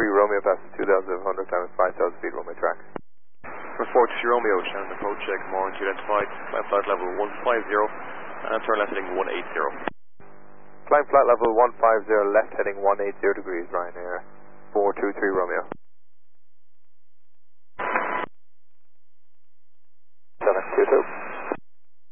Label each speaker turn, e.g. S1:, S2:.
S1: Romeo, passing 2,700, climbing 5,000 feet, runway track.
S2: For 43 Romeo, Shannon approach, good morning, you identified, climb flight level 150, and turn left heading 180.
S1: Climb flight level 150, left heading 180 degrees, Ryanair 423 Romeo.